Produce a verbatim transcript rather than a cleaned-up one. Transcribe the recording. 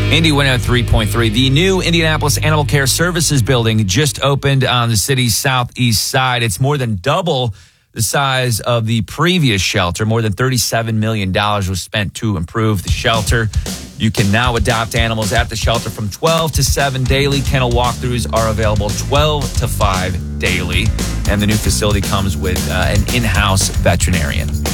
Indy one oh three point three. The new Indianapolis Animal Care Services building just opened on the city's southeast side. It's more than double the size of the previous shelter. More than thirty-seven million dollars was spent to improve the shelter. You can now adopt animals at the shelter from twelve to seven daily. Kennel walkthroughs are available twelve to five daily. And the new facility comes with uh, an in-house veterinarian.